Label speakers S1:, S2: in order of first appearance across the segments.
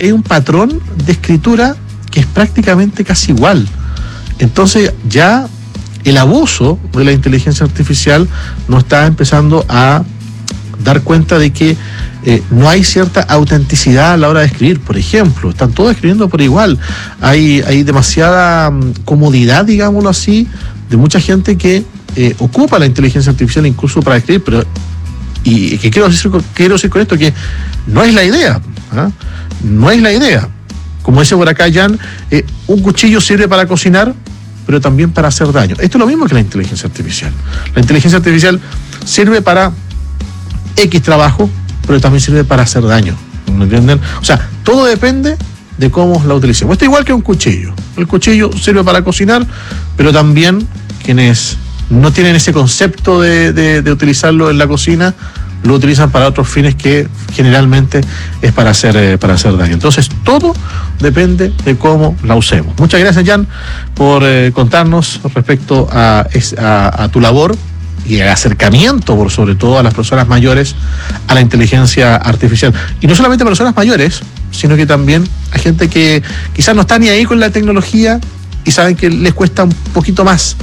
S1: que hay un patrón de escritura que es prácticamente casi igual. Entonces ya el abuso de la inteligencia artificial nos está empezando a dar cuenta de que no hay cierta autenticidad a la hora de escribir. Por ejemplo, están todos escribiendo por igual. Hay demasiada comodidad, digámoslo así, de mucha gente que ocupa la inteligencia artificial incluso para escribir, pero y que quiero decir con esto que no es la idea, no es la idea. Como dice por acá Jan, un cuchillo sirve para cocinar, pero también para hacer daño. Esto es lo mismo que la inteligencia artificial. La inteligencia artificial sirve para X trabajo, pero también sirve para hacer daño. ¿Me entienden? O sea, todo depende de cómo la utilicemos. Esto es igual que un cuchillo. El cuchillo sirve para cocinar, pero también quienes no tienen ese concepto de utilizarlo en la cocina, lo utilizan para otros fines que generalmente es para hacer daño. Entonces, todo depende de cómo la usemos. Muchas gracias, Jan, por contarnos respecto a tu labor y el acercamiento, por sobre todo, a las personas mayores a la inteligencia artificial. Y no solamente a personas mayores, sino que también a gente que quizás no está ni ahí con la tecnología y saben que les cuesta un poquito más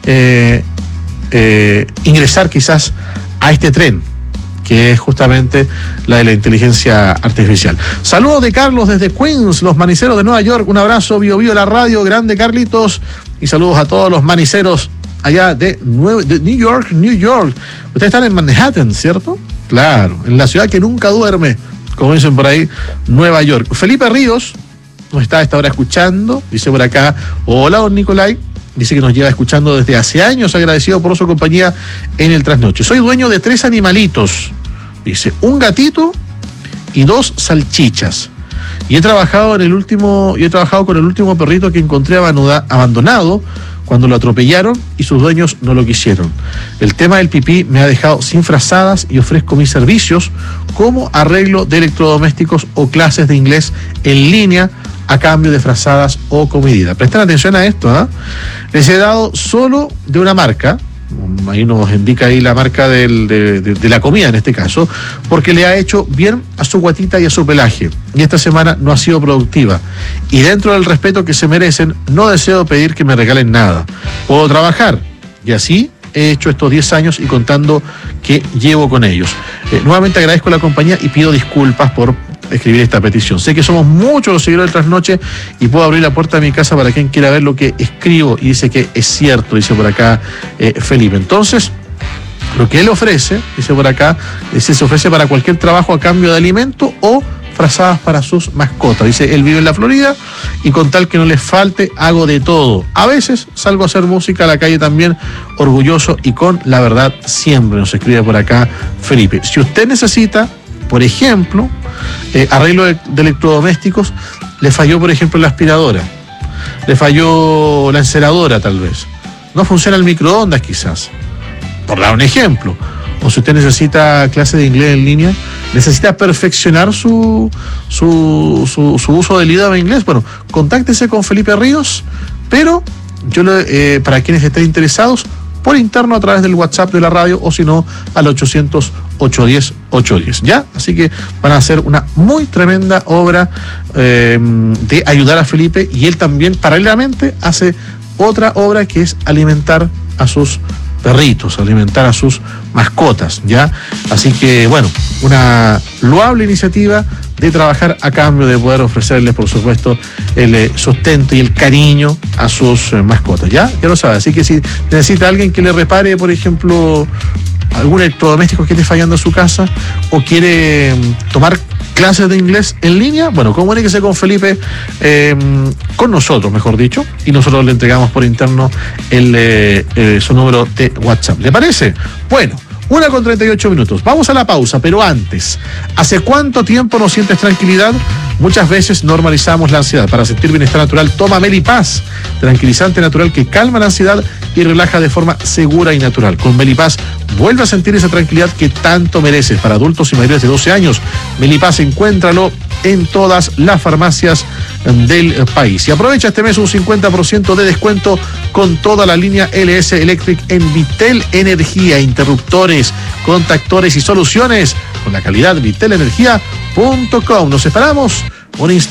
S1: ingresar quizás a este tren, que es justamente la de la inteligencia artificial. Saludos de Carlos desde Queens, los maniceros de Nueva York. Un abrazo, Bio Bio, la radio, grande Carlitos. Y saludos a todos los maniceros allá de New York. Ustedes están en Manhattan, ¿cierto? Claro, en la ciudad que nunca duerme, como dicen por ahí, Nueva York. Felipe Ríos nos está a esta hora escuchando, dice por acá, hola, don Nicolai. Dice que nos lleva escuchando desde hace años, agradecido por su compañía en el trasnoche. Soy dueño de 3 animalitos, dice, un gatito y 2 salchichas. Y he trabajado con el último perrito que encontré abandonado cuando lo atropellaron y sus dueños no lo quisieron. El tema del pipí me ha dejado sin frazadas y ofrezco mis servicios como arreglo de electrodomésticos o clases de inglés en línea a cambio de frazadas o comida. Presten atención a esto, Les he dado solo de una marca, ahí nos indica ahí la marca de la comida en este caso, porque le ha hecho bien a su guatita y a su pelaje. Y esta semana no ha sido productiva. Y dentro del respeto que se merecen, no deseo pedir que me regalen nada. Puedo trabajar. Y así he hecho estos 10 años y contando que llevo con ellos. Nuevamente agradezco la compañía y pido disculpas por escribir esta petición. Sé que somos muchos los seguidores del Trasnoche y puedo abrir la puerta de mi casa para quien quiera ver lo que escribo, y dice que es cierto, dice por acá Felipe. Entonces, lo que él ofrece, dice por acá, se ofrece para cualquier trabajo a cambio de alimento o frazadas para sus mascotas. Dice, él vive en la Florida y con tal que no les falte, hago de todo. A veces salgo a hacer música a la calle también, orgulloso y con la verdad siempre, nos escribe por acá Felipe. Si usted necesita, por ejemplo, arreglo de electrodomésticos, le falló, por ejemplo, la aspiradora, le falló la enceradora tal vez, no funciona el microondas quizás, por dar un ejemplo, o si usted necesita clase de inglés en línea, necesita perfeccionar su uso del idioma inglés, bueno, contáctese con Felipe Ríos, pero yo para quienes estén interesados, por interno a través del WhatsApp de la radio, o si no, al 800-810-810, ¿ya? Así que van a hacer una muy tremenda obra de ayudar a Felipe, y él también, paralelamente, hace otra obra que es alimentar a sus perritos, alimentar a sus mascotas, ¿ya? Así que, bueno, una loable iniciativa de trabajar a cambio de poder ofrecerles, por supuesto, el sustento y el cariño a sus mascotas, ¿ya? Ya lo sabe. Así que si necesita alguien que le repare, por ejemplo, algún electrodoméstico que esté fallando en su casa, o quiere tomar clases de inglés en línea, bueno, comuníquese con Felipe, con nosotros, mejor dicho, y nosotros le entregamos por interno su número de WhatsApp. ¿Le parece? Bueno, 1:38. Vamos a la pausa, pero antes, ¿hace cuánto tiempo no sientes tranquilidad? Muchas veces normalizamos la ansiedad. Para sentir bienestar natural, toma Melipaz, tranquilizante natural que calma la ansiedad y relaja de forma segura y natural. Con Melipaz, vuelve a sentir esa tranquilidad que tanto mereces. Para adultos y mayores de 12 años, Melipaz, encuéntralo en todas las farmacias del país. Y aprovecha este mes un 50% de descuento con toda la línea LS Electric en Vitel Energía, interruptores, contactores y soluciones con la calidad vitelenergia.com. Nos separamos un instante.